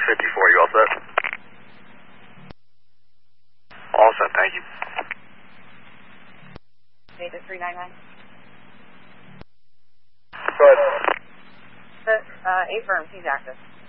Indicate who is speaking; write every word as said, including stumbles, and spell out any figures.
Speaker 1: fifty-four, you all set? All set, thank you.
Speaker 2: Data three nine nine.
Speaker 1: Go ahead.
Speaker 2: Uh, A firm, he's active.